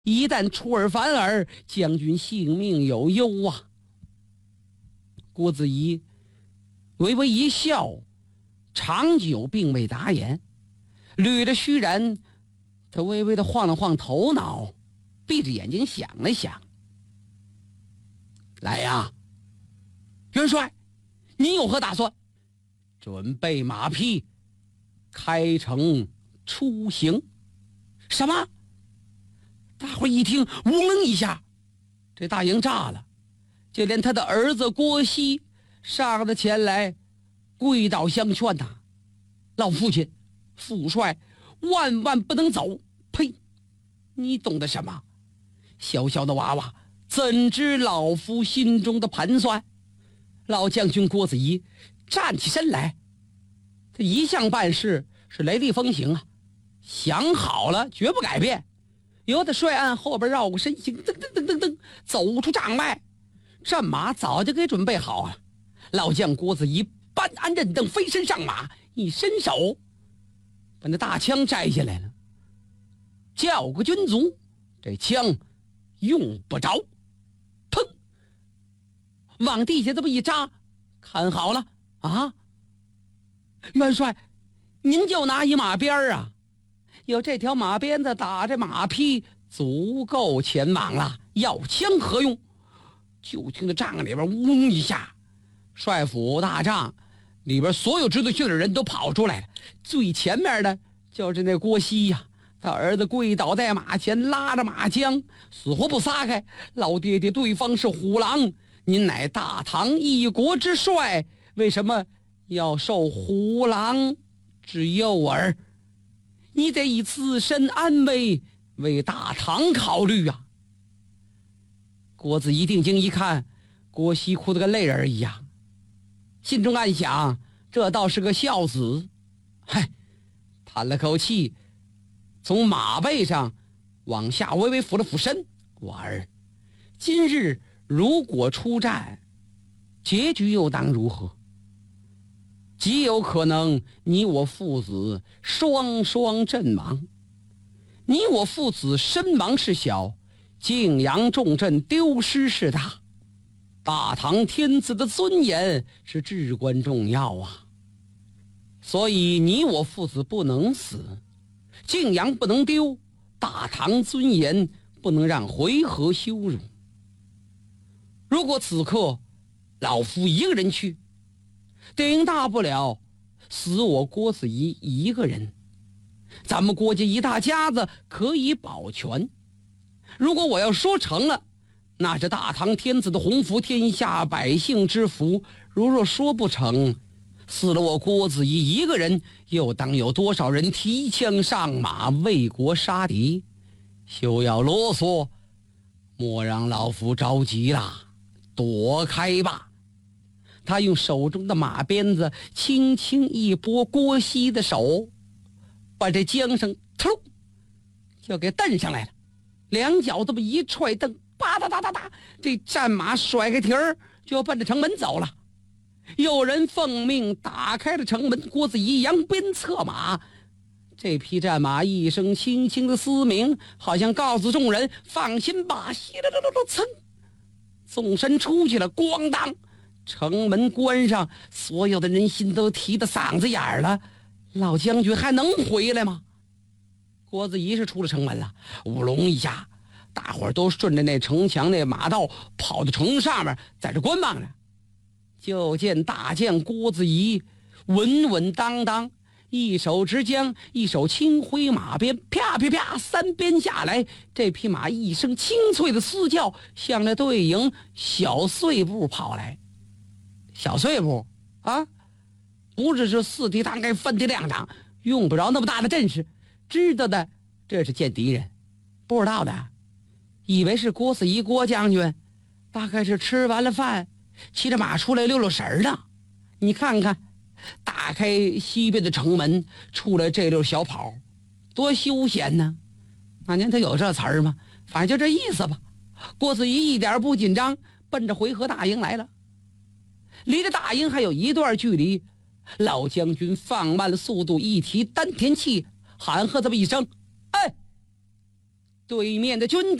一旦出尔反尔，将军性命有忧啊。郭子仪微微一笑，长久并未答言，捋着须髯，他微微的晃了晃头脑，闭着眼睛想了想。来呀，元帅，你有何打算？准备马匹，开城出行。什么？大伙一听，嗡一下，这大营炸了，就连他的儿子郭熙上了前来，跪倒相劝呐。老父亲，父帅万万不能走！呸！你懂得什么？小小的娃娃怎知老夫心中的盘算？老将军郭子仪站起身来，他一向办事是雷厉风行啊，想好了绝不改变。由得帅案后边绕过身形，噔噔噔噔噔走出帐外，战马早就给准备好了。老将郭子仪搬鞍认镫，飞身上马，一伸手把那大枪摘下来了，叫个军卒，这枪用不着，砰，往地下这么一扎，看好了啊！元帅，您就拿一马鞭啊，有这条马鞭子打着马匹，足够前往了，要枪何用？就听着帐里边嗡一下，帅府大帐里边所有知道姓的人都跑出来了，最前面的就是那郭熙呀，他儿子跪倒在马前，拉着马缰，死活不撒开。老爹爹，对方是虎狼，您乃大唐一国之帅，为什么要受虎狼之诱耳？你得以自身安危为大唐考虑啊！郭子仪定睛一看，郭熙哭得跟泪人一样，心中暗想，这倒是个孝子。嗨，叹了口气，从马背上往下微微俯了俯身。我儿，今日如果出战，结局又当如何？极有可能你我父子双双阵亡。你我父子身亡事小，泾阳重镇丢失事大，大唐天子的尊严是至关重要啊！所以你我父子不能死，泾阳不能丢，大唐尊严不能让回纥羞辱。如果此刻老夫一个人去，顶大不了死我郭子仪一个人，咱们郭家一大家子可以保全。如果我要说成了，那是大唐天子的鸿福，天下百姓之福；如若说不成，死了我郭子仪一个人，又当有多少人提枪上马为国杀敌？休要啰嗦，莫让老夫着急了，躲开吧。他用手中的马鞭子轻轻一拨郭熙的手，把这缰绳突就给蹬上来了，两脚这么一踹蹬，吧嗒嗒嗒嗒，这战马甩开蹄儿就要奔着城门走了。有人奉命打开了城门，郭子仪扬鞭策马，这匹战马一声轻轻的嘶鸣，好像告诉众人放心吧，稀啦啦啦啦，噌，纵身出去了，咣当，城门关上，所有的人心都提到嗓子眼儿了。老将军还能回来吗？郭子仪是出了城门了，乌龙一下，大伙儿都顺着那城墙那马道跑到城上面，在这观望着。就见大将郭子仪稳稳当当，一手执缰，一手轻挥马鞭，啪啪啪，三鞭下来，这匹马一声清脆的嘶叫，向那队营小碎步跑来。小碎步啊，不是说四蹄当开分蹄两掌，用不着那么大的阵势，知道的这是见敌人，不知道的以为是郭子仪郭将军，大概是吃完了饭骑着马出来溜溜神呢。你看看，打开西边的城门，出来这溜小跑，多休闲呢。那年他有这词儿吗？反正就这意思吧。郭子仪一点不紧张，奔着回纥大营来了。离着大营还有一段距离，老将军放慢了速度，一提丹田气，喊喝这么一声：“哎！” 对面的军